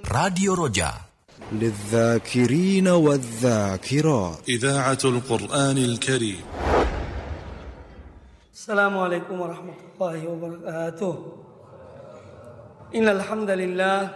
راديو رجاء للذاكرين والذاكرات إذاعة القرآن الكريم. السلام عليكم ورحمة الله وبركاته. إن الحمد لله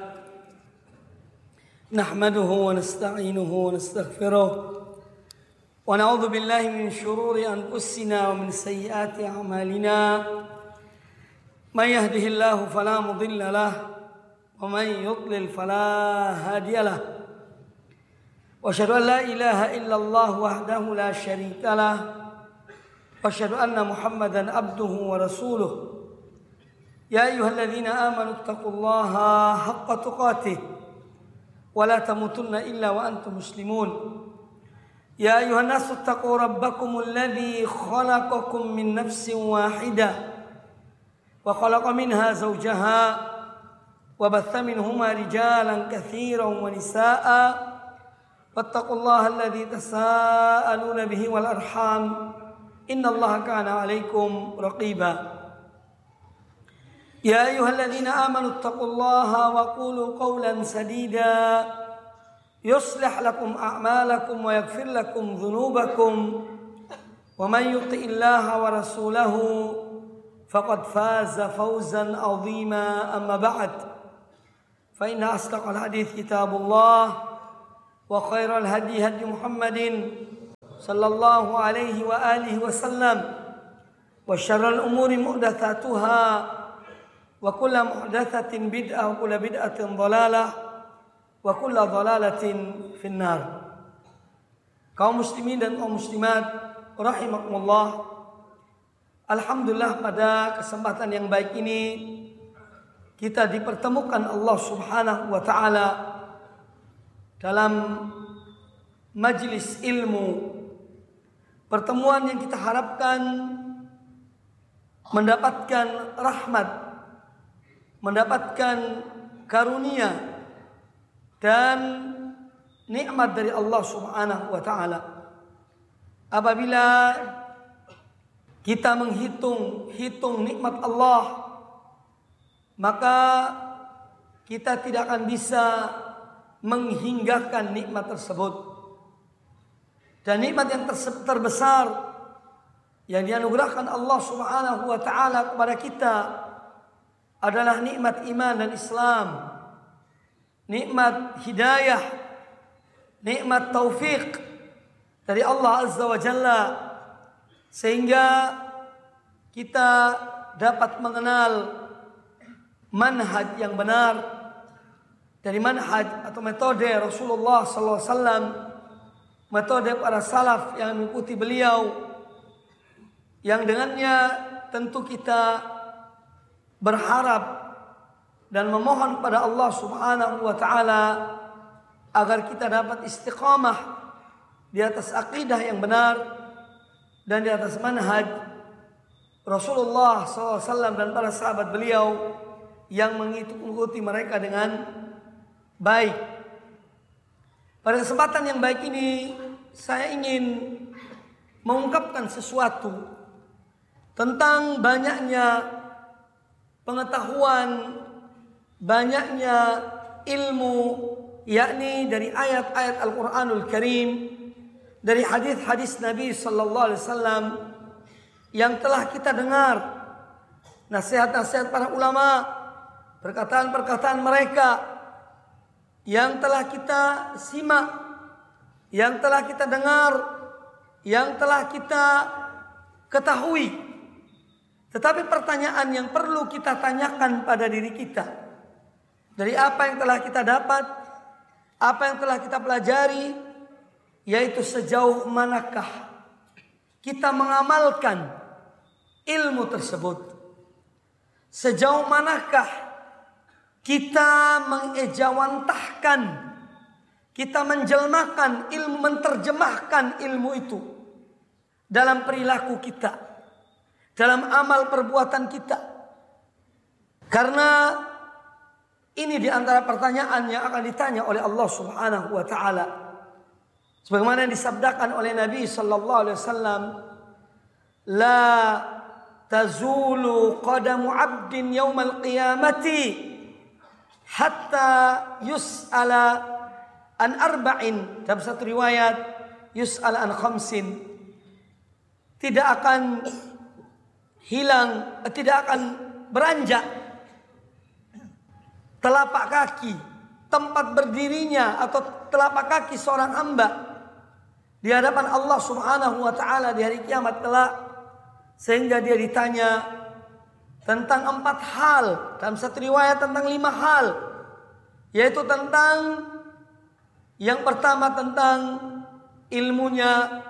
نحمده ونستعينه ونستغفره ونعوذ بالله من شرور أنفسنا ومن سيئات أعمالنا من يهده الله فلا مضل له ومن يضلل فلا هادي له وأشهد أن لا إله إلا الله وحده لا شريك له وأشهد أن محمدا عبده ورسوله. يا أيها الذين آمنوا اتقوا الله حق تقاته ولا تموتن إلا وأنتم مسلمون. يا أيها الناس اتقوا ربكم الذي خلقكم من نفس واحدة وخلق منها زوجها وبث منهما رجالا كثيرا ونساء واتقوا الله الذي تساءلون به والأرحام إن الله كان عليكم رقيبا. يا أيها الذين آمنوا اتقوا الله وقولوا قولا سديدا يصلح لكم أعمالكم ويغفر لكم ذنوبكم ومن يطع الله ورسوله فقد فاز فوزا عظيما. أما بعد فإن أصدق الحديث كتاب الله وخير الهدي هدي محمد صلى الله عليه وآله وسلم وشر الأمور محدثاتها وكل محدثة بدعة وكل بدعة ضلالة وكل ضلالة في النار. Kaum muslimin dan kaum muslimat rahimakumullah, alhamdulillah pada kesempatan yang baik ini kita dipertemukan Allah Subhanahu wa taala dalam majlis ilmu, pertemuan yang kita harapkan mendapatkan rahmat, mendapatkan karunia dan nikmat dari Allah Subhanahu wa taala. Apabila kita menghitung nikmat Allah, maka kita tidak akan bisa menghinggakan nikmat tersebut. Dan nikmat yang terbesar yang dianugerahkan Allah Subhanahu wa taala kepada kita adalah nikmat iman dan Islam, nikmat hidayah, nikmat taufik dari Allah Azza wa Jalla, sehingga kita dapat mengenal manhaj yang benar dari manhaj atau metode Rasulullah SAW, metode para salaf yang mengikuti beliau, yang dengannya tentu kita berharap dan memohon kepada Allah Subhanahu wa taala agar kita dapat istiqamah di atas akidah yang benar dan di atas manhaj Rasulullah SAW dan para sahabat beliau yang mengikuti mereka dengan baik. Pada kesempatan yang baik ini saya ingin mengungkapkan sesuatu tentang banyaknya pengetahuan, banyaknya ilmu, yakni dari ayat-ayat Al-Quranul Karim, dari hadis-hadis Nabi Sallallahu Alaihi Wasallam yang telah kita dengar, nasihat-nasihat para ulama, perkataan-perkataan mereka yang telah kita simak, yang telah kita dengar, yang telah kita ketahui. Tetapi pertanyaan yang perlu kita tanyakan pada diri kita, dari apa yang telah kita dapat, apa yang telah kita pelajari, yaitu sejauh manakah kita mengamalkan ilmu tersebut, sejauh manakah kita mengejawantahkan, kita menjelmakan ilmu, menerjemahkan ilmu itu dalam perilaku kita, dalam amal perbuatan kita. Karena ini diantara pertanyaan yang akan ditanya oleh Allah Subhanahu wa taala. Sebagaimana yang disabdakan oleh Nabi sallallahu alaihi wasallam, la tazulu qadamu 'abdin yaumal qiyamati hatta yus'ala an arba'in. Dalam satu riwayat yus'ala an khamsin. Tidak akan hilang, tidak akan beranjak telapak kaki, tempat berdirinya atau telapak kaki seorang hamba di hadapan Allah Subhanahu wa taala di hari kiamat kelak, sehingga dia ditanya tentang 4 hal, dalam satu riwayat tentang 5 hal, yaitu tentang yang pertama tentang ilmunya,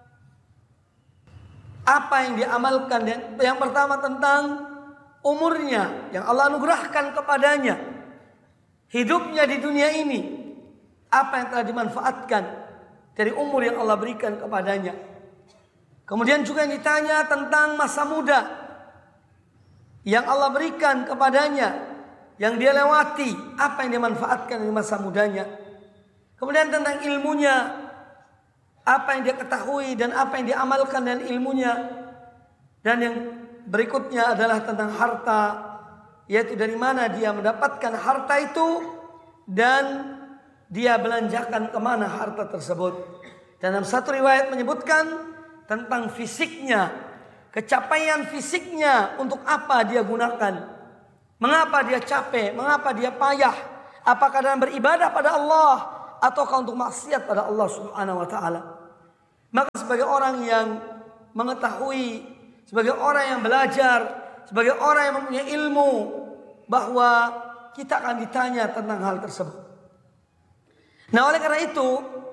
apa yang diamalkan, yang pertama tentang umurnya yang Allah anugerahkan kepadanya, hidupnya di dunia ini, apa yang telah dimanfaatkan dari umur yang Allah berikan kepadanya. Kemudian juga yang ditanya tentang masa muda yang Allah berikan kepadanya, yang dia lewati, apa yang dimanfaatkan dari masa mudanya. Kemudian tentang ilmunya, apa yang dia ketahui dan apa yang diamalkan dengan ilmunya. Dan yang berikutnya adalah tentang harta, yaitu dari mana dia mendapatkan harta itu dan dia belanjakan kemana harta tersebut. Dan dalam satu riwayat menyebutkan tentang fisiknya, kecapaian fisiknya, untuk apa dia gunakan, mengapa dia capek, mengapa dia payah, apakah dalam beribadah pada Allah ataukah untuk maksiat pada Allah Subhanahu wa taala. Maka sebagai orang yang mengetahui, sebagai orang yang belajar, sebagai orang yang mempunyai ilmu, bahwa kita akan ditanya tentang hal tersebut. Nah, oleh karena itu,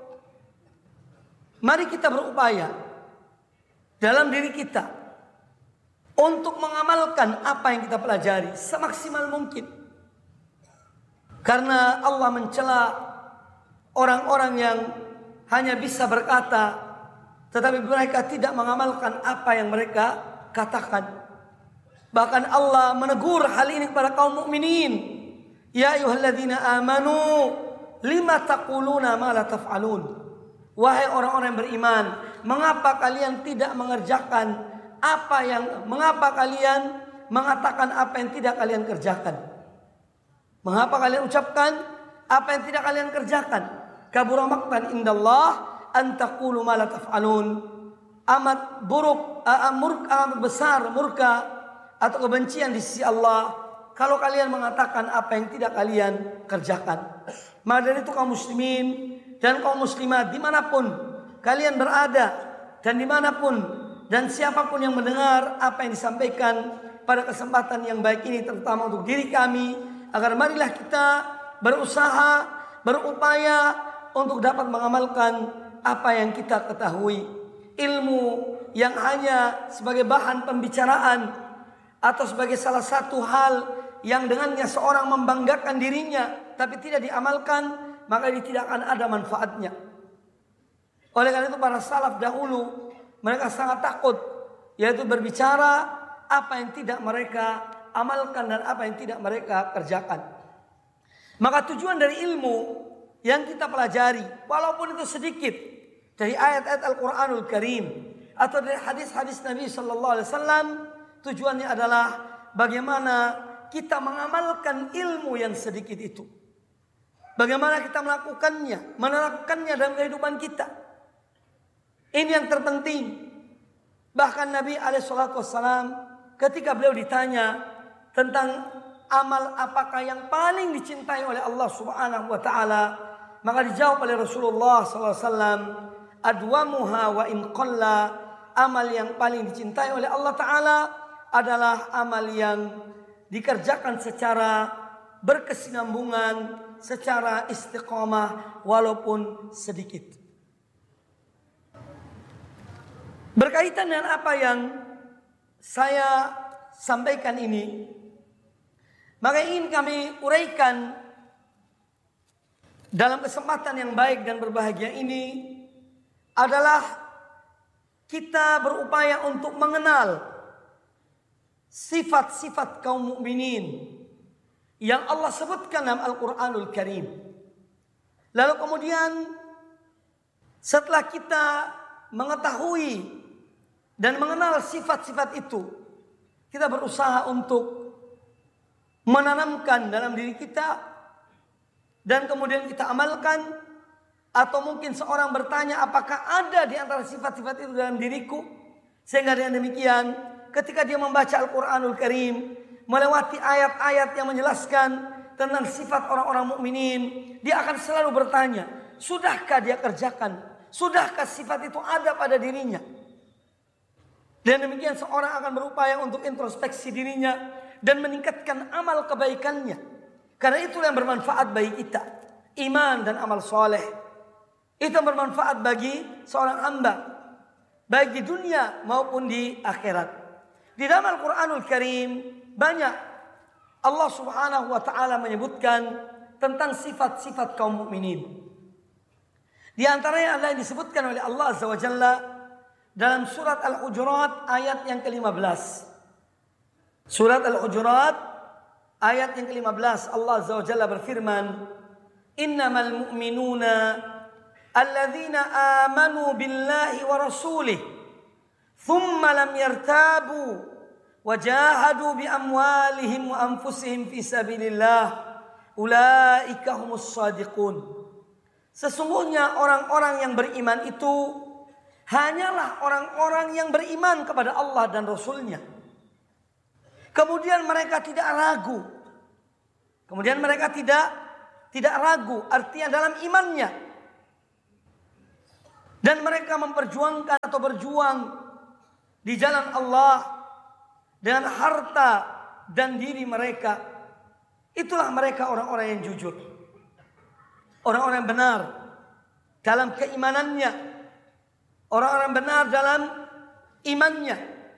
mari kita berupaya dalam diri kita untuk mengamalkan apa yang kita pelajari semaksimal mungkin. Karena Allah mencela orang-orang yang hanya bisa berkata tetapi mereka tidak mengamalkan apa yang mereka katakan. Bahkan Allah menegur hal ini kepada kaum mukminin. Ya ayyuhalladzina amanu lima taquluna ma la taf'alun. Wahai orang-orang yang beriman, mengapa kalian tidak mengerjakan mengapa kalian mengatakan apa yang tidak kalian kerjakan? Mengapa kalian ucapkan apa yang tidak kalian kerjakan? Kabura maqtan indallah an taqulu ma la taf'alun. Amat buruk, amat besar murka atau kebencian di sisi Allah kalau kalian mengatakan apa yang tidak kalian kerjakan. Maka dari itu kaum muslimin dan kaum muslimat dimanapun kalian berada dan dimanapun dan siapapun yang mendengar apa yang disampaikan pada kesempatan yang baik ini, terutama untuk diri kami, agar marilah kita berusaha, berupaya untuk dapat mengamalkan apa yang kita ketahui. Ilmu yang hanya sebagai bahan pembicaraan atau sebagai salah satu hal yang dengannya seorang membanggakan dirinya tapi tidak diamalkan, maka ini tidak akan ada manfaatnya. Oleh karena itu para salaf dahulu mereka sangat takut, yaitu berbicara apa yang tidak mereka amalkan dan apa yang tidak mereka kerjakan. Maka tujuan dari ilmu yang kita pelajari, walaupun itu sedikit, dari ayat-ayat Al-Quranul Karim atau dari hadis-hadis Nabi Sallallahu Alaihi Wasallam, tujuannya adalah bagaimana kita mengamalkan ilmu yang sedikit itu. Bagaimana kita melakukannya, menerapkannya dalam kehidupan kita. Ini yang terpenting. Bahkan Nabi Alaihissalam ketika beliau ditanya tentang amal apakah yang paling dicintai oleh Allah Subhanahu Wa Taala, maka dijawab oleh Rasulullah SAW, adwamuha wa in qalla, amal yang paling dicintai oleh Allah Ta'ala adalah amal yang dikerjakan secara berkesinambungan, secara istiqamah walaupun sedikit. Berkaitan dengan apa yang saya sampaikan ini, maka ingin kami uraikan dalam kesempatan yang baik dan berbahagia ini adalah kita berupaya untuk mengenal sifat-sifat kaum mukminin yang Allah sebutkan dalam Al-Quranul Karim. Lalu kemudian setelah kita mengetahui dan mengenal sifat-sifat itu, kita berusaha untuk menanamkan dalam diri kita dan kemudian kita amalkan, atau mungkin seorang bertanya apakah ada di antara sifat-sifat itu dalam diriku, sehingga dengan demikian ketika dia membaca Al-Quranul Karim, melewati ayat-ayat yang menjelaskan tentang sifat orang-orang mukminin, dia akan selalu bertanya, sudahkah dia kerjakan? Sudahkah sifat itu ada pada dirinya? Dan demikian seorang akan berupaya untuk introspeksi dirinya dan meningkatkan amal kebaikannya. Karena itulah yang bermanfaat bagi kita. Iman dan amal soleh. Itu yang bermanfaat bagi seorang hamba, baik di dunia maupun di akhirat. Di dalam Al-Quranul Karim banyak Allah subhanahu wa ta'ala menyebutkan tentang sifat-sifat kaum mukminin. Di antaranya adalah yang disebutkan oleh Allah Azza wa Jalla dalam surat Al-Hujurat ayat yang ke-15. Surat Al-Hujurat ayat yang ke-15, Allah Azza wa Jalla berfirman, "Innamal mu'minuna alladzina amanu billahi wa rasulih thumma lam yartabu wa jahadu bi amwalihim wa anfusihim fi sabilillah ulaika humus shadiqun." Sesungguhnya orang-orang yang beriman itu hanyalah orang-orang yang beriman kepada Allah dan Rasul-Nya. Kemudian mereka tidak ragu. Artinya dalam imannya. Dan mereka memperjuangkan atau berjuang di jalan Allah dengan harta dan diri mereka. Itulah mereka orang-orang yang jujur. Orang-orang yang benar dalam keimanannya. Orang-orang benar dalam imannya.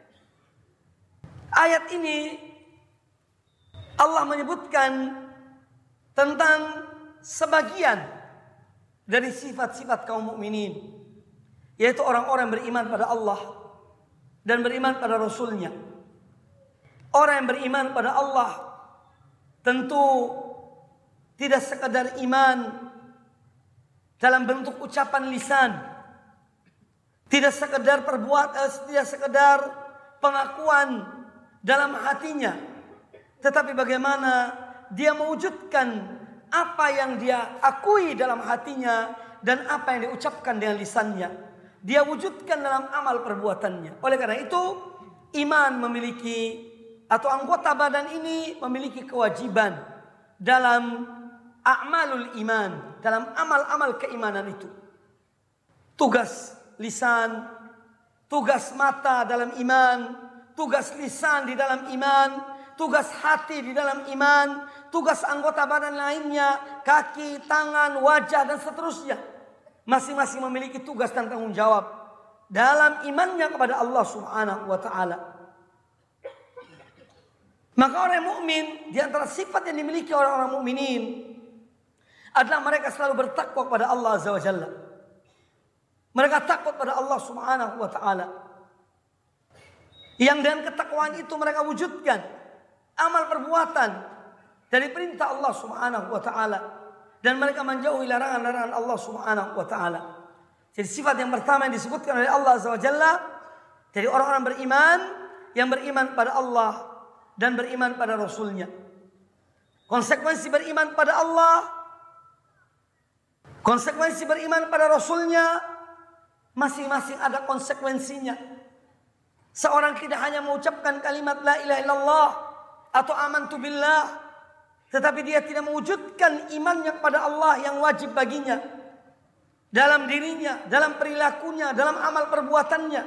Ayat ini Allah menyebutkan tentang sebagian dari sifat-sifat kaum mukminin, yaitu orang-orang beriman pada Allah dan beriman pada Rasul-Nya. Orang yang beriman pada Allah tentu tidak sekadar iman dalam bentuk ucapan lisan, tidak sekedar tidak sekedar pengakuan dalam hatinya, tetapi bagaimana dia mewujudkan apa yang dia akui dalam hatinya dan apa yang diucapkan dengan lisannya. Dia wujudkan dalam amal perbuatannya. Oleh karena itu, iman memiliki atau anggota badan ini memiliki kewajiban dalam a'malul iman, dalam amal-amal keimanan itu. Tugas lisan, tugas mata dalam iman, tugas lisan di dalam iman, tugas hati di dalam iman, tugas anggota badan lainnya, kaki, tangan, wajah dan seterusnya. Masing-masing memiliki tugas dan tanggung jawab dalam imannya kepada Allah Subhanahu wa taala. Maka orang mukmin, di antara sifat yang dimiliki orang-orang mukminin adalah mereka selalu bertakwa kepada Allah Azza wa Jalla. Mereka takut pada Allah Subhanahu wa taala. Yang dengan ketakwaan itu mereka wujudkan amal perbuatan dari perintah Allah Subhanahu wa taala dan mereka menjauhi larangan-larangan Allah Subhanahu wa taala. Jadi sifat yang pertama yang disebutkan oleh Allah Azza wa Jalla dari orang-orang beriman, yang beriman pada Allah dan beriman pada Rasul-Nya. Konsekuensi beriman pada Allah, konsekuensi beriman pada Rasul-Nya, masing-masing ada konsekuensinya. Seorang tidak hanya mengucapkan kalimat la ilaha illallah atau amantu billah, tetapi dia tidak mewujudkan imannya kepada Allah yang wajib baginya dalam dirinya, dalam perilakunya, dalam amal perbuatannya.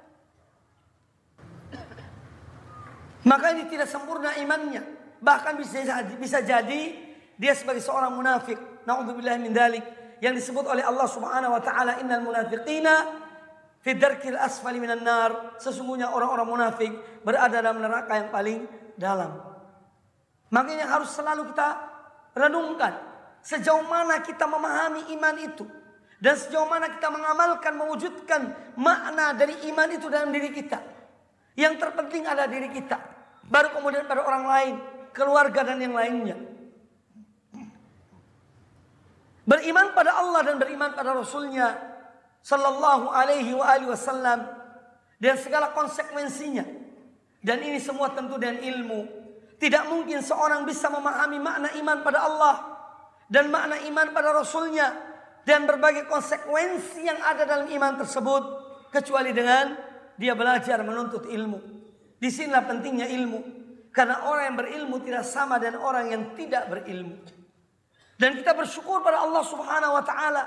Maka ini tidak sempurna imannya. Bahkan bisa jadi dia sebagai seorang munafik. Na'udzubillah min dzalik. Yang disebut oleh Allah Subhanahu wa taala, innal munafiqina fi darkil asfali minan nar. Sesungguhnya orang-orang munafik berada dalam neraka yang paling dalam. Makanya harus selalu kita renungkan sejauh mana kita memahami iman itu dan sejauh mana kita mengamalkan, mewujudkan makna dari iman itu dalam diri kita. Yang terpenting adalah diri kita, baru kemudian pada orang lain, keluarga dan yang lainnya. Beriman pada Allah dan beriman pada Rasul-Nya sallallahu alaihi wa alihi wasallam dan segala konsekuensinya. Dan ini semua tentu dengan ilmu. Tidak mungkin seorang bisa memahami makna iman pada Allah dan makna iman pada Rasulnya dan berbagai konsekuensi yang ada dalam iman tersebut, kecuali dengan dia belajar menuntut ilmu. Disinilah pentingnya ilmu, karena orang yang berilmu tidak sama dengan orang yang tidak berilmu. Dan kita bersyukur pada Allah Subhanahu wa taala.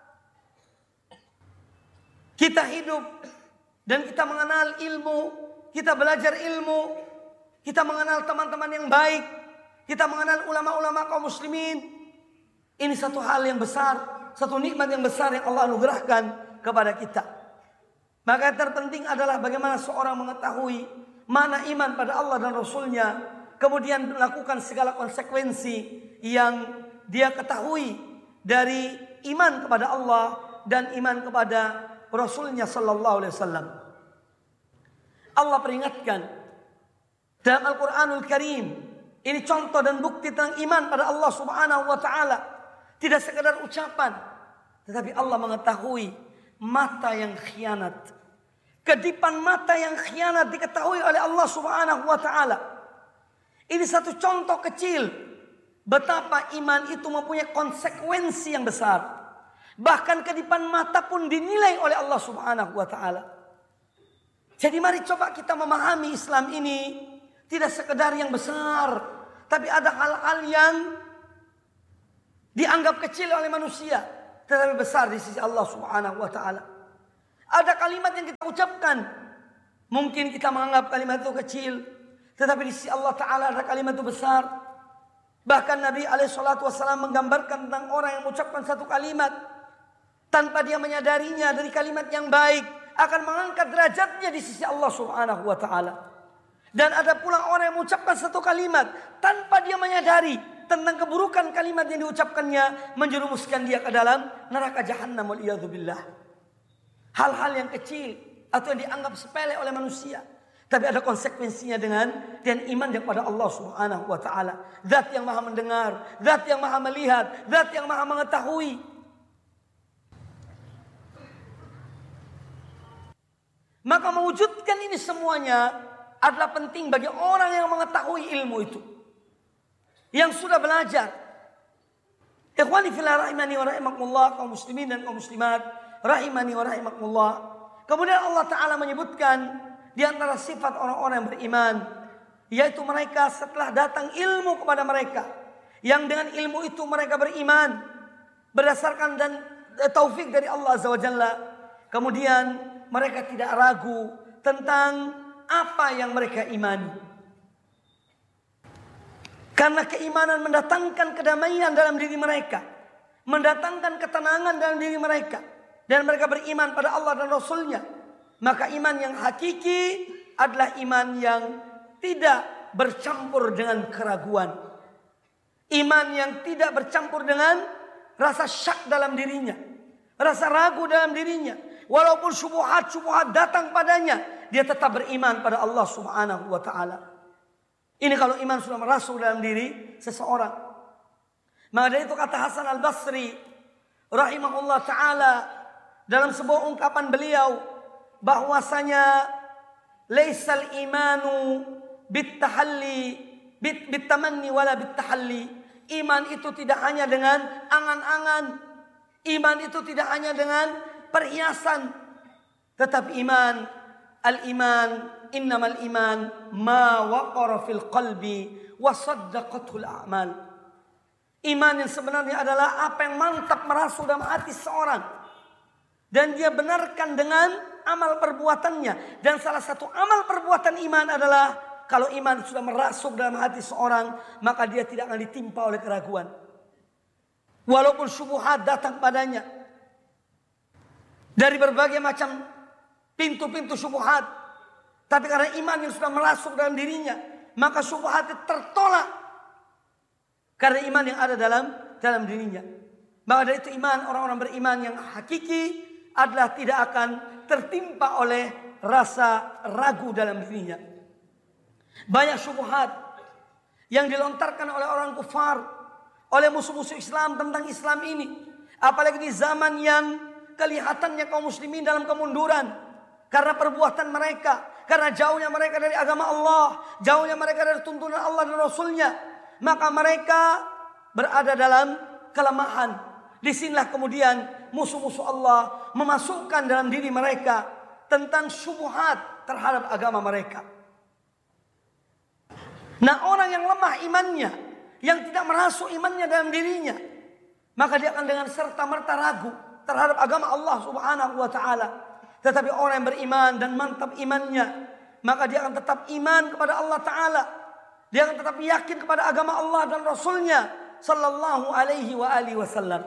Kita hidup dan kita mengenal ilmu, kita belajar ilmu, kita mengenal teman-teman yang baik, kita mengenal ulama-ulama kaum muslimin. Ini satu hal yang besar, satu nikmat yang besar yang Allah anugerahkan kepada kita. Maka yang terpenting adalah bagaimana seorang mengetahui mana iman pada Allah dan Rasulnya, kemudian melakukan segala konsekuensi yang dia ketahui dari iman kepada Allah dan iman kepada Rasulnya sallallahu alaihi wasallam. Allah peringatkan dalam Al-Quranul Karim, ini contoh dan bukti tentang iman pada Allah Subhanahu wa taala. Tidak sekadar ucapan, tetapi Allah mengetahui mata yang khianat. Kedipan mata yang khianat diketahui oleh Allah Subhanahu wa taala. Ini satu contoh kecil betapa iman itu mempunyai konsekuensi yang besar. Bahkan kedipan mata pun dinilai oleh Allah Subhanahu wa taala. Jadi mari coba kita memahami Islam ini tidak sekedar yang besar, tapi ada hal-hal yang dianggap kecil oleh manusia, tetapi besar di sisi Allah Subhanahu wa taala. Ada kalimat yang kita ucapkan, mungkin kita menganggap kalimat itu kecil, tetapi di sisi Allah taala ada kalimat itu besar. Bahkan Nabi SAW menggambarkan tentang orang yang mengucapkan satu kalimat tanpa dia menyadarinya dari kalimat yang baik, akan mengangkat derajatnya di sisi Allah Subhanahu wa taala. Dan ada pula orang yang mengucapkan satu kalimat tanpa dia menyadari tentang keburukan kalimat yang diucapkannya, menjerumuskan dia ke dalam neraka jahanam waliyadzubillah. Hal-hal yang kecil atau yang dianggap sepele oleh manusia, tapi ada konsekuensinya dengan iman kepada Allah Subhanahu wa taala. Zat yang Maha mendengar, Zat yang Maha melihat, Zat yang Maha mengetahui. Maka mewujudkan ini semuanya adalah penting bagi orang yang mengetahui ilmu itu, yang sudah belajar. Ikhwani fillah rahimani wa rahimakumullah, kaum muslimin dan kaum muslimat rahimani wa rahimakumullah. Kemudian Allah Ta'ala menyebutkan di antara sifat orang-orang yang beriman, yaitu mereka setelah datang ilmu kepada mereka, yang dengan ilmu itu mereka beriman berdasarkan dan taufik dari Allah Azza wa Jalla. Kemudian mereka tidak ragu tentang apa yang mereka imani. Karena keimanan mendatangkan kedamaian dalam diri mereka, mendatangkan ketenangan dalam diri mereka, dan mereka beriman pada Allah dan Rasulnya. Maka iman yang hakiki adalah iman yang tidak bercampur dengan keraguan. Iman yang tidak bercampur dengan rasa syak dalam dirinya, rasa ragu dalam dirinya. Walaupun syubhat-syubhat datang padanya, dia tetap beriman pada Allah Subhanahu wa taala. Ini kalau iman sudah merasuk dalam diri seseorang. Maka dari itu kata Hasan Al-Basri rahimahullah taala dalam sebuah ungkapan beliau, bahwasanya laisal imanu bitahalli bitamanni wala bitahalli. Iman itu tidak hanya dengan angan-angan, iman itu tidak hanya dengan perhiasan, tetapi iman, al-iman, innamal iman ma waqara fil qalbi wa saddaqatul a'mal. Iman yang sebenarnya adalah apa yang mantap merasuk dalam hati seorang dan dia benarkan dengan amal perbuatannya. Dan salah satu amal perbuatan iman adalah kalau iman sudah merasuk dalam hati seorang, maka dia tidak akan ditimpa oleh keraguan. Walaupun syubhat datang padanya dari berbagai macam pintu-pintu syubhat, tapi karena iman yang sudah merasuk dalam dirinya, maka syubhat itu tertolak karena iman yang ada dalam dirinya. Maka dari itu iman orang-orang beriman yang hakiki adalah tidak akan tertimpa oleh rasa ragu dalam dirinya. Banyak syubhat yang dilontarkan oleh orang kufar, oleh musuh-musuh Islam tentang Islam ini, apalagi di zaman yang kelihatannya kaum muslimin dalam kemunduran karena perbuatan mereka, karena jauhnya mereka dari agama Allah, jauhnya mereka dari tuntunan Allah dan Rasulnya. Maka mereka berada dalam kelemahan. Disinilah kemudian musuh-musuh Allah memasukkan dalam diri mereka tentang syubhat terhadap agama mereka. Nah, orang yang lemah imannya, yang tidak merasuk imannya dalam dirinya, maka dia akan dengan serta-merta ragu terhadap agama Allah Subhanahu wa taala. Tetapi orang yang beriman dan mantap imannya, maka dia akan tetap iman kepada Allah taala. Dia akan tetap yakin kepada agama Allah dan Rasulnya sallallahu alaihi wa alihi wasallam.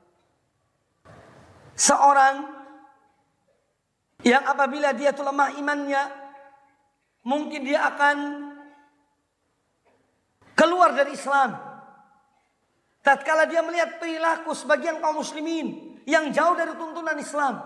Seorang yang apabila dia itu lemah imannya, mungkin dia akan keluar dari Islam. Tatkala dia melihat perilaku sebagian kaum muslimin yang jauh dari tuntunan Islam,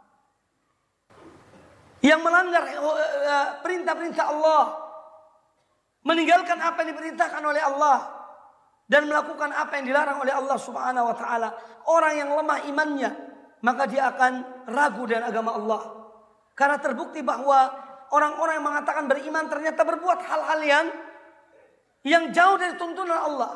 yang melanggar perintah-perintah Allah, meninggalkan apa yang diperintahkan oleh Allah, dan melakukan apa yang dilarang oleh Allah Subhanahu wa taala. Orang yang lemah imannya, maka dia akan ragu dengan agama Allah. Karena terbukti bahwa orang-orang yang mengatakan beriman ternyata berbuat hal-hal yang jauh dari tuntunan Allah.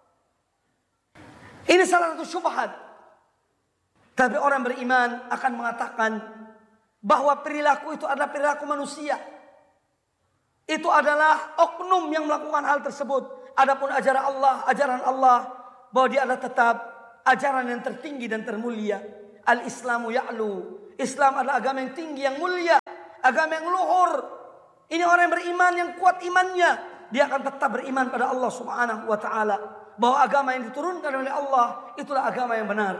Ini salah satu syubhat. Tapi orang beriman akan mengatakan bahwa perilaku itu adalah perilaku manusia. Itu adalah oknum yang melakukan hal tersebut. Adapun ajaran Allah, bahwa dia adalah tetap ajaran yang tertinggi dan termulia. Al-Islamu ya'lu. Islam adalah agama yang tinggi, yang mulia, agama yang luhur. Ini orang yang beriman, yang kuat imannya, dia akan tetap beriman pada Allah Subhanahu wa taala, bahwa agama yang diturunkan oleh Allah itulah agama yang benar.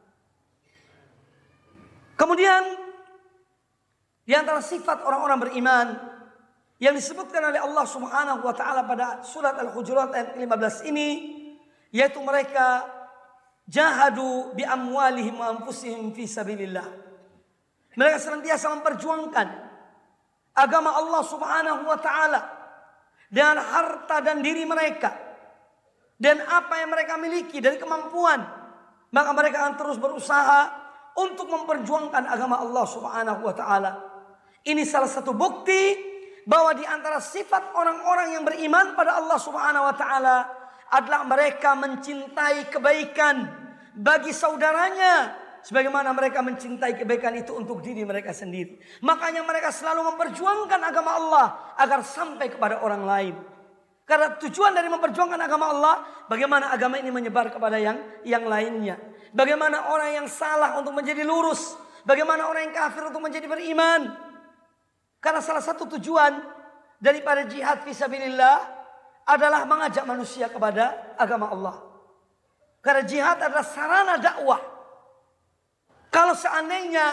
Kemudian di antara sifat orang-orang beriman yang disebutkan oleh Allah Subhanahu wa taala pada surat Al-Hujurat ayat 15 ini, yaitu mereka jahadu bi amwalihim wa anfusihim fi sabilillah. Mereka senantiasa memperjuangkan agama Allah Subhanahu wa taala dengan harta dan diri mereka dan apa yang mereka miliki dari kemampuan. Maka mereka akan terus berusaha untuk memperjuangkan agama Allah Subhanahu wa taala. Ini salah satu bukti bahwa di antara sifat orang-orang yang beriman pada Allah Subhanahu wa taala adalah mereka mencintai kebaikan bagi saudaranya sebagaimana mereka mencintai kebaikan itu untuk diri mereka sendiri. Makanya mereka selalu memperjuangkan agama Allah agar sampai kepada orang lain. Karena tujuan dari memperjuangkan agama Allah, bagaimana agama ini menyebar kepada yang lainnya. Bagaimana orang yang salah untuk menjadi lurus, bagaimana orang yang kafir untuk menjadi beriman. Karena salah satu tujuan daripada jihad fisabilillah adalah mengajak manusia kepada agama Allah. Karena jihad adalah sarana dakwah. Kalau seandainya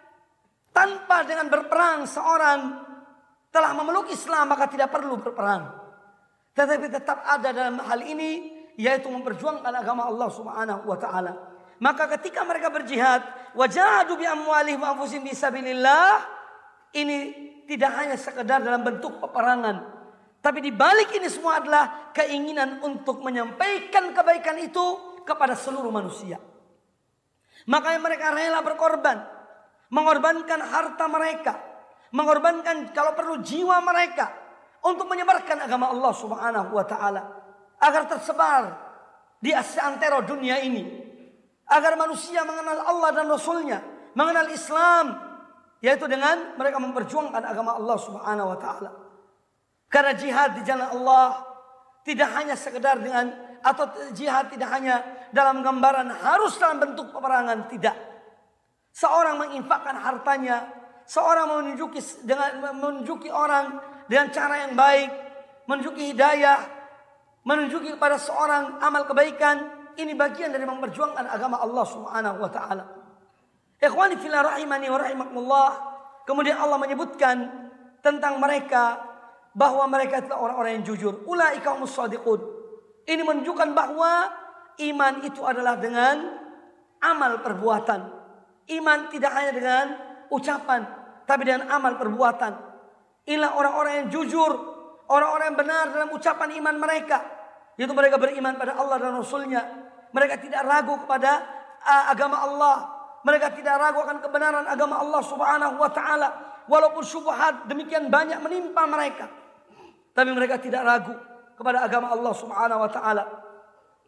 tanpa dengan berperang seorang telah memeluk Islam, maka tidak perlu berperang. Tetapi tetap ada dalam hal ini, yaitu memperjuangkan agama Allah Subhanahu wa taala. Maka ketika mereka berjihad, wajahadu bi amwalihim wa anfusihim fisabilillah, ini tidak hanya sekedar dalam bentuk peperangan, tapi di balik ini semua adalah keinginan untuk menyampaikan kebaikan itu kepada seluruh manusia. Makanya mereka rela berkorban, mengorbankan harta mereka, mengorbankan kalau perlu jiwa mereka untuk menyebarkan agama Allah Subhanahu wa taala agar tersebar di seantero dunia ini, agar manusia mengenal Allah dan Rasulnya, mengenal Islam, yaitu dengan mereka memperjuangkan agama Allah Subhanahu wa taala. Karena jihad di jalan Allah tidak hanya sekedar dengan, atau jihad tidak hanya dalam gambaran harus dalam bentuk peperangan, tidak. Seorang menginfakkan hartanya, seorang menunjuki orang dengan cara yang baik, menunjuki hidayah, menunjuki kepada seorang amal kebaikan, ini bagian dari memperjuangkan agama Allah Subhanahu wa taala. Ikhwani fillah rahimani wa rahimakumullah. Kemudian Allah menyebutkan tentang mereka bahwa mereka adalah orang-orang yang jujur. Ulaika humus shadiqun. Ini menunjukkan bahwa iman itu adalah dengan amal perbuatan. Iman tidak hanya dengan ucapan, tapi dengan amal perbuatan. Inilah orang-orang yang jujur, orang-orang yang benar dalam ucapan iman mereka, yaitu mereka beriman pada Allah dan Rasulnya. Mereka tidak ragu kepada agama Allah. Mereka tidak ragu akan kebenaran agama Allah Subhanahu wa taala. Walaupun syubhat demikian banyak menimpa mereka, tapi mereka tidak ragu kepada agama Allah Subhanahu wa taala.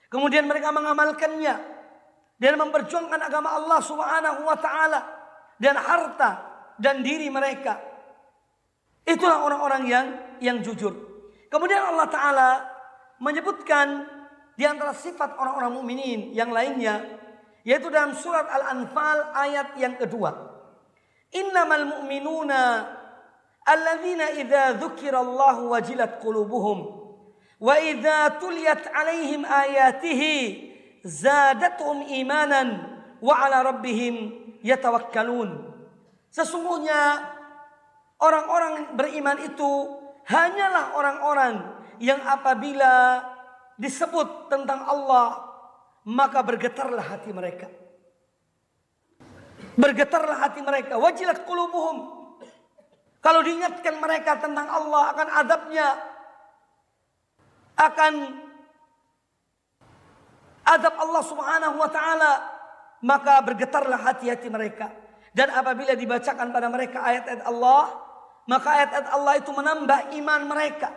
Kemudian mereka mengamalkannya dan memperjuangkan agama Allah Subhanahu wa taala dan harta dan diri mereka. Itulah orang-orang yang jujur. Kemudian Allah taala menyebutkan di antara sifat orang-orang mukminin yang lainnya, yaitu dalam surat Al-Anfal ayat yang kedua. Innamal mu'minuna alladzina idza dzukirallahu wajilat qulubuhum wa idza tuliyat alaihim ayatihi zadatuhum imanan wa ala rabbihim yatawakkalun. Sesungguhnya orang-orang beriman itu hanyalah orang-orang yang apabila disebut tentang Allah maka bergetarlah hati mereka. Bergetarlah hati mereka. Wajilat qulubuhum. Kalau diingatkan mereka tentang Allah, akan adabnya, akan adab Allah Subhanahu wa taala, maka bergetarlah hati-hati mereka. Dan apabila dibacakan pada mereka ayat-ayat Allah, maka ayat-ayat Allah itu menambah iman mereka.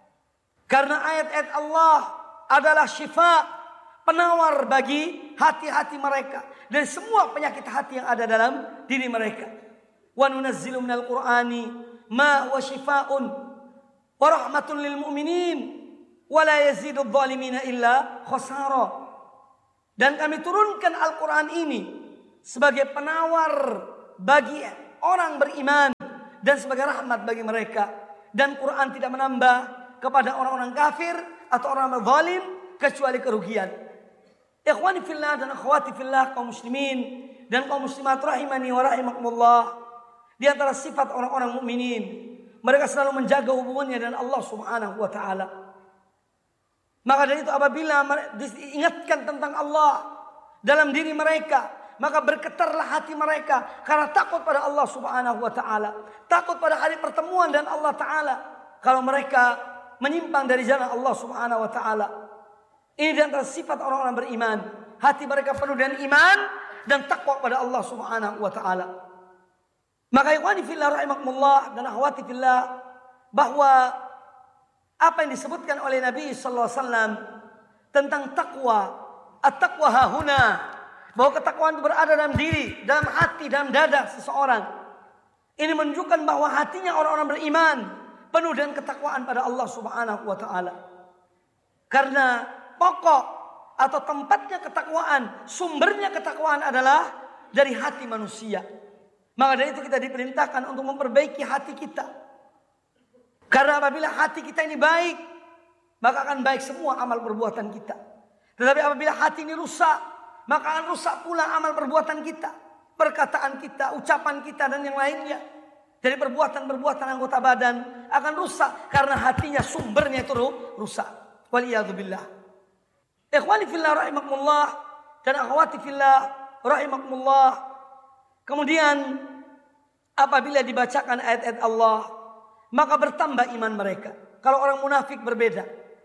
Karena ayat-ayat Allah adalah syifa, penawar bagi hati-hati mereka dan semua penyakit hati yang ada dalam diri mereka. Wa nunazzilu minal Qur'ani ma huwa shifaa'un wa rahmatun lil mu'minin wa la yazidu adh-dhalimina illa khasara. Dan kami turunkan Al-Qur'an ini sebagai penawar bagi orang beriman dan sebagai rahmat bagi mereka. Dan Quran tidak menambah kepada orang-orang kafir atau orang zalim kecuali kerugian. Ikhwani fillah dan akhwati fillah, kaum muslimin dan kaum muslimat rahimani wa rahimakumullah. Di antara sifat orang-orang mukminin, mereka selalu menjaga hubungannya dengan Allah Subhanahu wa taala. Maka dari itu apabila diingatkan tentang Allah dalam diri mereka, maka bergetarlah hati mereka karena takut pada Allah Subhanahu wa taala, takut pada hari pertemuan dan Allah taala kalau mereka menyimpang dari jalan Allah Subhanahu wa taala. Ini di antara sifat orang-orang beriman, hati mereka penuh dengan iman dan takwa pada Allah Subhanahu wa taala. Maka ikhwani fillah rahimakumullah dan akhwati fillah, bahwa apa yang disebutkan oleh Nabi sallallahu alaihi wasallam tentang takwa, at-taqwa hahuna, bahwa ketakwaan itu berada dalam diri, dalam hati, dalam dada seseorang. Ini menunjukkan bahwa hatinya orang-orang beriman penuh dengan ketakwaan pada Allah Subhanahu wa taala. Karena pokok atau tempatnya ketakwaan, sumbernya ketakwaan adalah dari hati manusia. Maka dari itu kita diperintahkan untuk memperbaiki hati kita. Karena apabila hati kita ini baik, maka akan baik semua amal perbuatan kita. Tetapi apabila hati ini rusak, maka akan rusak pula amal perbuatan kita, perkataan kita, ucapan kita dan yang lainnya. Jadi perbuatan-perbuatan anggota badan akan rusak karena hatinya sumbernya itu rusak. Waliyadzubillah. Ikhwani fillah rahimakumullah dan akhwati fillah rahimakumullah. Kemudian apabila dibacakan ayat-ayat Allah, maka bertambah iman mereka. Kalau orang munafik berbeda.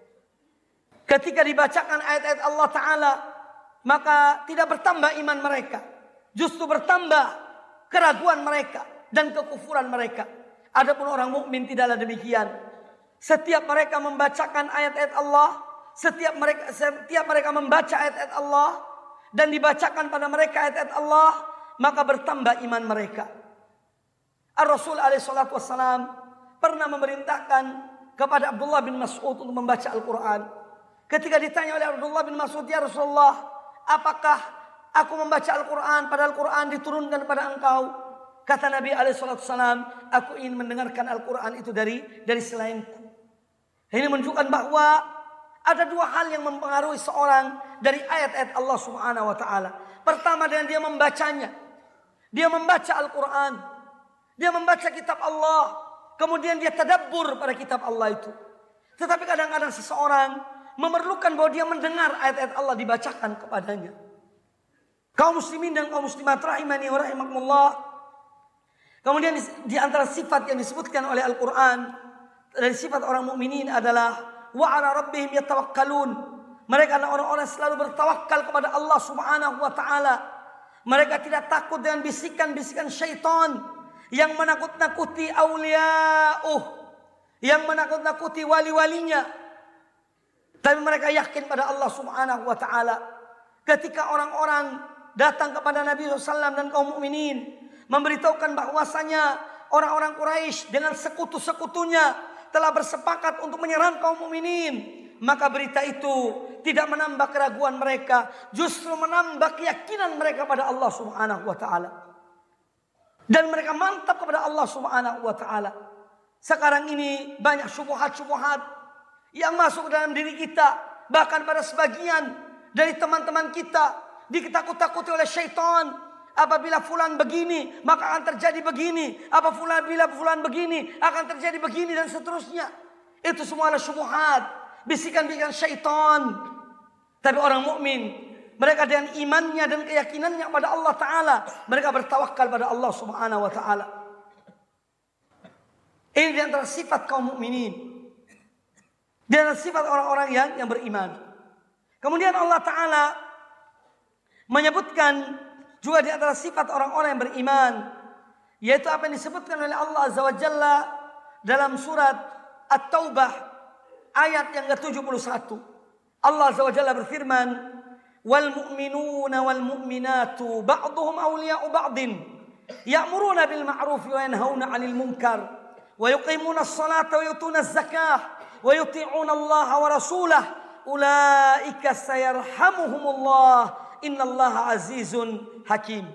Ketika dibacakan ayat-ayat Allah Ta'ala, maka tidak bertambah iman mereka. Justru bertambah keraguan mereka dan kekufuran mereka. Adapun orang mukmin tidaklah demikian. Setiap mereka membacakan ayat-ayat Allah, setiap mereka membaca ayat-ayat Allah dan dibacakan pada mereka ayat-ayat Allah, maka bertambah iman mereka. Ar-Rasul alaihi salatu wassalam pernah memerintahkan kepada Abdullah bin Mas'ud untuk membaca Al-Quran. Ketika ditanya oleh Abdullah bin Mas'ud, "Ya Rasulullah, apakah aku membaca Al-Quran padahal Al-Quran diturunkan kepada engkau?" Kata Nabi SAW, "Aku ingin mendengarkan Al-Quran itu dari selainku." Ini menunjukkan bahwa ada dua hal yang mempengaruhi seorang dari ayat-ayat Allah Subhanahu wa taala. Pertama, dengan dia membacanya. Dia membaca Al-Quran. Dia membaca kitab Allah. Kemudian dia tadabbur pada kitab Allah itu. Tetapi kadang-kadang seseorang memerlukan bahwa dia mendengar ayat-ayat Allah dibacakan kepadanya. Kaum muslimin dan kaum muslimat rahimani wa rahimakumullah. Kemudian di antara sifat yang disebutkan oleh Al-Quran dari sifat orang mukminin adalah wa 'ala rabbihim yatawakkalun. Mereka adalah orang-orang selalu bertawakal kepada Allah Subhanahu wa taala. Mereka tidak takut dengan bisikan-bisikan syaitan yang Tapi mereka yakin pada Allah Subhanahu wa taala. Ketika orang-orang datang kepada Nabi SAW dan kaum mukminin memberitahukan bahwasanya orang-orang Quraisy dengan sekutu-sekutunya telah bersepakat untuk menyerang kaum mukminin, maka berita itu tidak menambah keraguan mereka, justru menambah keyakinan mereka pada Allah Subhanahu wa taala. Dan mereka mantap kepada Allah Subhanahu wa taala. Sekarang ini banyak syubhat-syubhat yang masuk dalam diri kita, bahkan pada sebagian dari teman-teman kita ditakut-takuti oleh syaitan. Apabila fulan begini, maka akan terjadi begini. Apabila fulan begini, akan terjadi begini, dan seterusnya. Itu semua adalah syubhat, bisikan-bisikan syaitan. Tapi orang mukmin, mereka dengan imannya dan keyakinannya pada Allah Ta'ala, mereka bertawakal pada Allah Subhanahu wa Ta'ala. Ini di antara sifat kaum mukminin, di antara sifat orang-orang yang beriman. Kemudian Allah Ta'ala menyebutkan juga di antara sifat orang-orang yang beriman, yaitu apa yang disebutkan oleh Allah Azza wa Jalla dalam surat At-Taubah ayat yang ke-71. Allah Azza wa Jalla berfirman, "Wal mu'minuna wal mu'minatu ba'duhum awliya'u ba'din, ya'muruna bil ma'ruf wa yanhauna 'anil munkar, wa yuqimuna as-salata wa yutuna az-zakah, wa yuti'una Allah wa rasulahu, ulaika sayarhamuhumullah. Innallaha azizun hakim."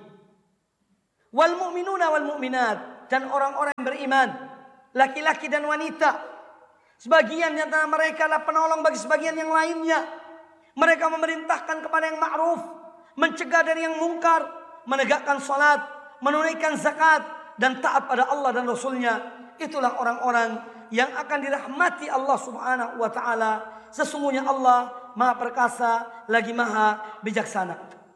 Wal mu'minuna wal mu'minat, dan orang-orang yang beriman, laki-laki dan wanita, sebagian di antara mereka adalah penolong bagi sebagian yang lainnya. Mereka memerintahkan kepada yang ma'ruf, mencegah dari yang mungkar, menegakkan salat, menunaikan zakat, dan taat pada Allah dan Rasulnya. Itulah orang-orang yang akan dirahmati Allah Subhanahu wa ta'ala. Sesungguhnya Allah Maha Perkasa lagi Maha Bijaksana.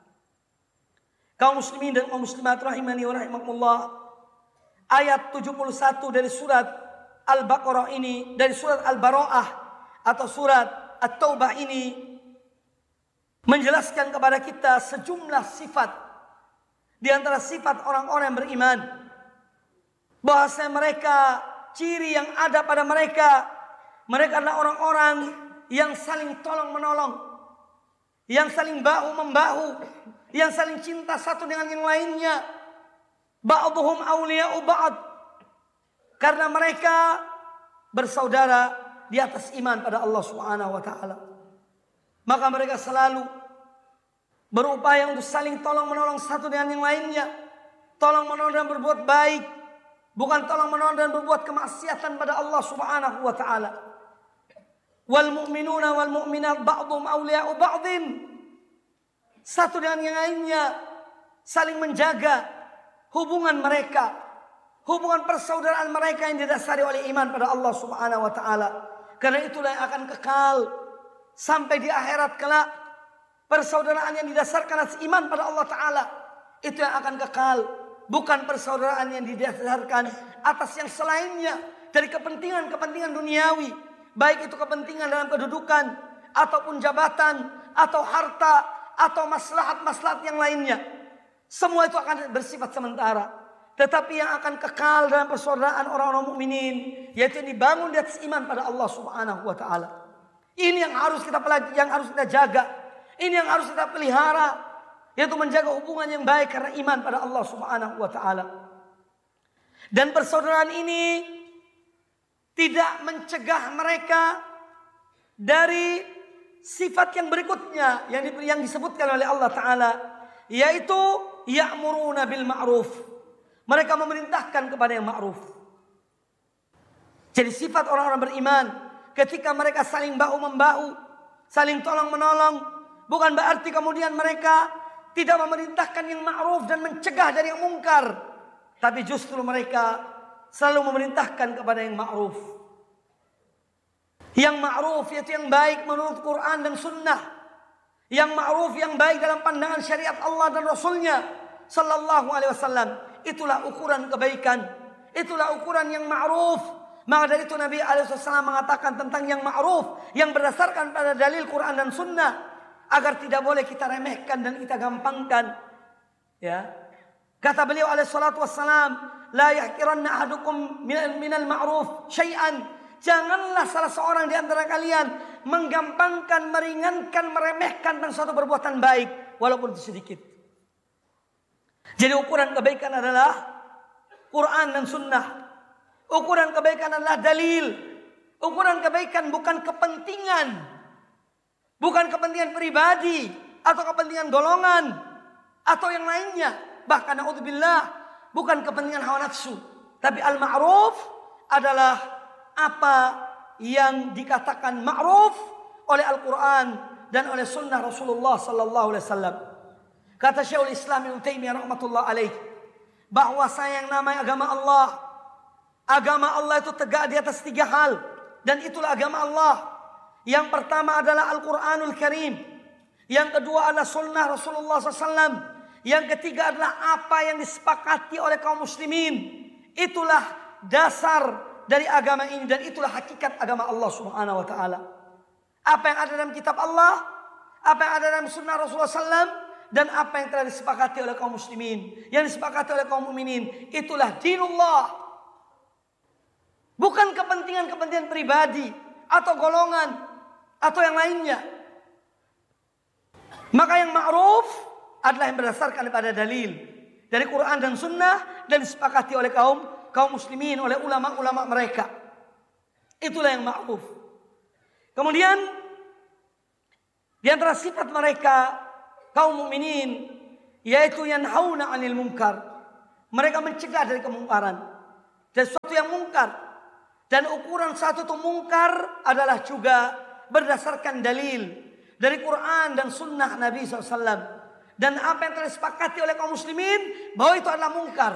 Kaum muslimin dan kaum muslimat rahimani wa rahimakumullah, ayat 71 dari surat Al-Baqarah ini, dari surat Al-Bara'ah atau surat At-Taubah ini, menjelaskan kepada kita sejumlah sifat di antara sifat orang-orang yang beriman, bahwasanya mereka, ciri yang ada pada mereka, mereka adalah orang-orang yang saling tolong menolong, yang saling bahu membahu, yang saling cinta satu dengan yang lainnya. Ba'duhum awliya'u ba'd, karena mereka bersaudara di atas iman pada Allah Subhanahu wa taala. Maka mereka selalu berupaya untuk saling tolong menolong satu dengan yang lainnya. Tolong menolong dan berbuat baik, bukan tolong menolong dan berbuat kemaksiatan pada Allah Subhanahu wa taala. Wal mu'minuna wal mu'minat ba'dhum awliya'u ba'dhin, satu dengan yang lainnya saling menjaga hubungan mereka, hubungan persaudaraan mereka yang didasari oleh iman pada Allah Subhanahu wa taala. Karena itulah yang akan kekal sampai di akhirat kelak. Persaudaraan yang didasarkan atas iman pada Allah taala, itu yang akan kekal, bukan persaudaraan yang didasarkan atas yang selainnya dari kepentingan-kepentingan duniawi. Baik itu kepentingan dalam kedudukan, ataupun jabatan, atau harta, atau maslahat-maslahat yang lainnya. Semua itu akan bersifat sementara. Tetapi yang akan kekal dalam persaudaraan orang-orang mukminin, yaitu yang dibangun di atas iman pada Allah Subhanahu wa taala. Ini yang harus kita pelajari, yang harus kita jaga. Ini yang harus kita pelihara, yaitu menjaga hubungan yang baik karena iman pada Allah Subhanahu wa taala. Dan persaudaraan ini tidak mencegah mereka dari sifat yang berikutnya yang disebutkan oleh Allah Ta'ala, yaitu ya'muruna bil ma'ruf. Mereka memerintahkan kepada yang ma'ruf. Jadi sifat orang-orang beriman, ketika mereka saling bahu-membahu, saling tolong-menolong, bukan berarti kemudian mereka tidak memerintahkan yang ma'ruf dan mencegah dari yang mungkar, tapi justru mereka selalu memerintahkan kepada yang ma'ruf. Yang ma'ruf yaitu yang baik menurut Quran dan Sunnah. Yang ma'ruf yang baik dalam pandangan syariat Allah dan Rasulnya Sallallahu alaihi wasallam. Itulah ukuran kebaikan, itulah ukuran yang ma'ruf. Maka dari itu Nabi SAW mengatakan tentang yang ma'ruf, yang berdasarkan pada dalil Quran dan Sunnah, agar tidak boleh kita remehkan dan kita gampangkan. Ya, kata beliau alaihissalam, la yahkiranna ahadukum minal ma'ruf syai'an. Janganlah salah seorang di antara kalian menggampangkan, meringankan, meremehkan tentang suatu perbuatan baik walaupun itu sedikit. Jadi ukuran kebaikan adalah Quran dan Sunnah. Ukuran kebaikan adalah dalil. Ukuran kebaikan bukan kepentingan, bukan kepentingan pribadi atau kepentingan golongan atau yang lainnya. Bahkan naudzubillah, bukan kepentingan hawa nafsu. Tapi al-ma'ruf adalah apa yang dikatakan ma'ruf oleh Al-Quran dan oleh Sunnah Rasulullah Sallallahu Alaihi Wasallam. Kata Syekhul Islam Ibnu Taimiyah rahmatullah alaih, bahwa yang namanya agama Allah itu tegak di atas 3 hal, dan itulah agama Allah. Yang pertama adalah Al-Quranul Karim, yang kedua adalah Sunnah Rasulullah SAW, yang ketiga adalah apa yang disepakati oleh kaum muslimin. Itulah dasar dari agama ini, dan itulah hakikat agama Allah Subhanahu wa taala. Apa yang ada dalam kitab Allah, apa yang ada dalam sunnah Rasulullah SAW, dan apa yang telah disepakati oleh kaum muslimin, yang disepakati oleh kaum mukminin, itulah dinullah. Bukan kepentingan-kepentingan pribadi atau golongan atau yang lainnya. Maka yang ma'ruf adalah yang berdasarkan pada dalil dari Quran dan Sunnah, dan disepakati oleh kaum muslimin, oleh ulama-ulama mereka. Itulah yang ma'ruf. Kemudian di antara sifat mereka kaum mukminin yaitu yanhauna 'anil munkar. Mereka mencegah dari kemungkaran, dari sesuatu yang mungkar. Dan ukuran satu itu mungkar adalah juga berdasarkan dalil dari Quran dan Sunnah Nabi SAW. Dan apa yang telah disepakati oleh kaum muslimin bahwa itu adalah mungkar.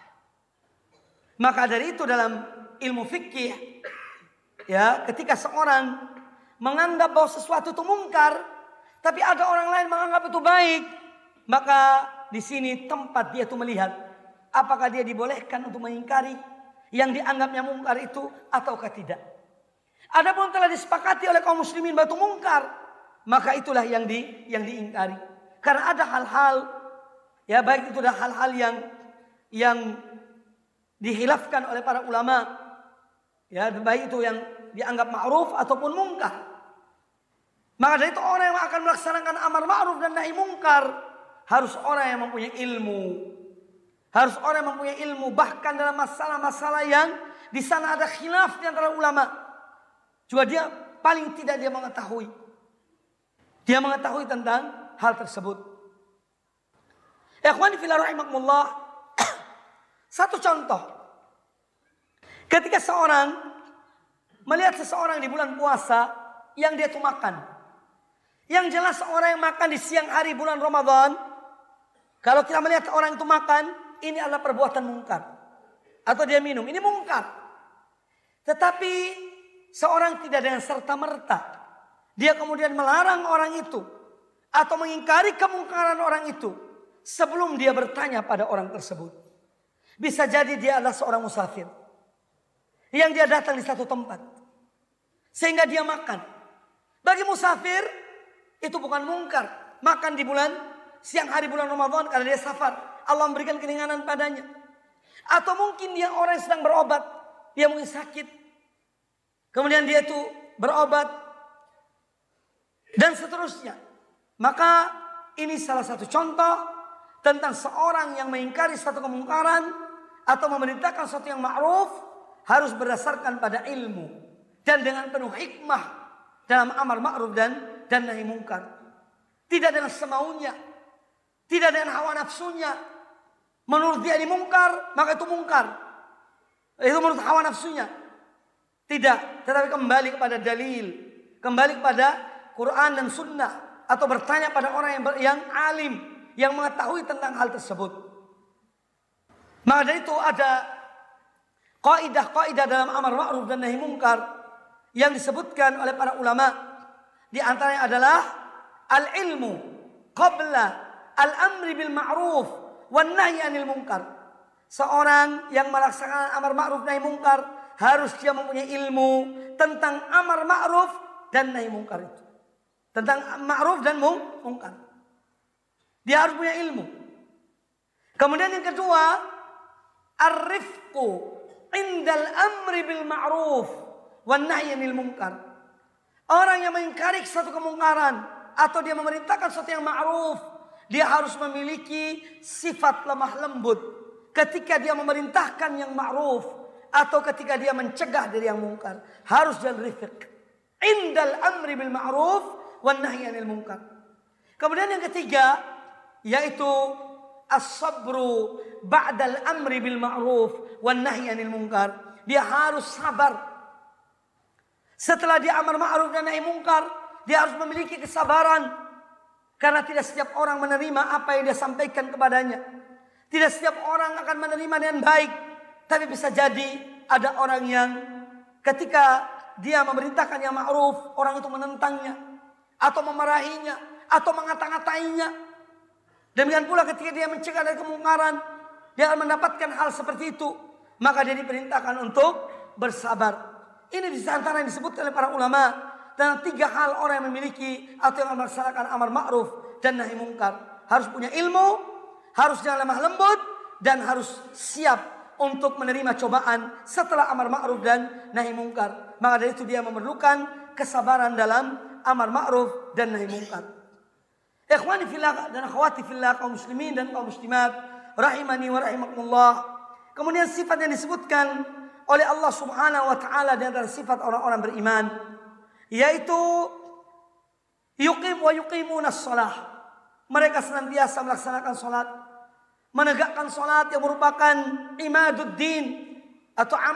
Maka dari itu dalam ilmu fikih, ya, ketika seorang menganggap bahwa sesuatu itu mungkar, tapi ada orang lain menganggap itu baik, maka di sini tempat dia itu melihat apakah dia dibolehkan untuk mengingkari yang dianggapnya mungkar itu ataukah tidak. Adapun telah disepakati oleh kaum muslimin bahwa itu mungkar, maka itulah yang diingkari. Karena ada hal-hal, ya, baik itu adalah hal-hal yang dihilafkan oleh para ulama, ya, baik itu yang dianggap ma'ruf ataupun mungkar. Maka dari itu orang yang akan melaksanakan amar ma'ruf dan nahi mungkar harus orang yang mempunyai ilmu. Harus orang yang mempunyai ilmu, bahkan dalam masalah-masalah yang di sana ada khilaf di antara ulama. Juga dia paling tidak dia mengetahui. Dia mengetahui tentang hal tersebut. Ikhwani fillah rahimakumullah. Satu contoh. Ketika seorang melihat seseorang di bulan puasa yang dia itu makan. Yang jelas orang yang makan di siang hari bulan Ramadan, kalau kita melihat orang itu makan, ini adalah perbuatan mungkar. Atau dia minum, ini mungkar. Tetapi seorang tidak dengan serta-merta dia kemudian melarang orang itu atau mengingkari kemungkaran orang itu sebelum dia bertanya pada orang tersebut. Bisa jadi dia adalah seorang musafir yang dia datang di satu tempat sehingga dia makan. Bagi musafir itu bukan mungkar, makan di siang hari bulan Ramadan karena dia safar, Allah memberikan keringanan padanya. Atau mungkin dia orang yang sedang berobat, dia mungkin sakit, kemudian dia itu berobat dan seterusnya. Maka ini salah satu contoh tentang seorang yang mengingkari satu kemungkaran atau memerintahkan sesuatu yang ma'ruf harus berdasarkan pada ilmu dan dengan penuh hikmah dalam amar ma'ruf dan nahi mungkar. Tidak dengan semaunya, tidak dengan hawa nafsunya. Menurut dia ini mungkar, maka itu mungkar. Itu menurut hawa nafsunya. Tidak, tetapi kembali kepada dalil, kembali kepada Quran dan Sunnah, atau bertanya pada orang yang alim, yang mengetahui tentang hal tersebut. Maka dari itu ada kaidah-kaidah dalam amar ma'ruf dan nahi mungkar yang disebutkan oleh para ulama. Di antaranya adalah al-ilmu qabla al-amri bil ma'ruf wan nahyi 'anil munkar. Seorang yang melaksanakan amar ma'ruf nahi mungkar harus dia mempunyai ilmu tentang amar ma'ruf dan nahi mungkar itu. Tentang ma'ruf dan mungkar. Dia harus punya ilmu. Kemudian yang kedua, ar-rifqu indal amri bil ma'ruf wan nahyi 'anil munkar. Orang yang mengingkari suatu kemungkaran atau dia memerintahkan sesuatu yang ma'ruf, dia harus memiliki sifat lemah lembut ketika dia memerintahkan yang ma'ruf atau ketika dia mencegah dari yang mungkar. Harus jalan rifiq indal amri bil ma'ruf wan nahyi 'anil munkar. Kemudian yang ketiga yaitu as-sabru ba'dal amri bil ma'ruf wan nahyi 'anil munkar. Dia harus sabar. Setelah dia amar ma'ruf dan nahi munkar, dia harus memiliki kesabaran. Karena tidak setiap orang menerima apa yang dia sampaikan kepadanya. Tidak setiap orang akan menerima dengan baik. Tapi bisa jadi ada orang yang ketika dia memerintahkan yang ma'ruf, orang itu menentangnya. Atau memarahinya. Atau mengata-ngatainya. Demikian pula ketika dia mencegah dari kemungkaran, dia akan mendapatkan hal seperti itu. Maka dia diperintahkan untuk bersabar. Ini di antara yang disebut oleh para ulama tentang 3 hal orang yang memiliki atau yang melaksanakan amar ma'ruf dan nahi munkar. Harus punya ilmu, harus jangan lemah lembut, dan harus siap untuk menerima cobaan setelah amar ma'ruf dan nahi munkar. Maka dari itu dia memerlukan kesabaran dalam amar ma'ruf dan nahi munkar. Ikhwani fillah dan akhwati fillah, kaum muslimin dan kaum muslimat rahimani wa rahimakumullah. Kemudian sifat yang disebutkan oleh Allah Subhanahu wa taala di antara sifat orang-orang beriman yaitu yuqimunas shalah. Mereka senantiasa melaksanakan salat, menegakkan salat yang merupakan imaduddin atau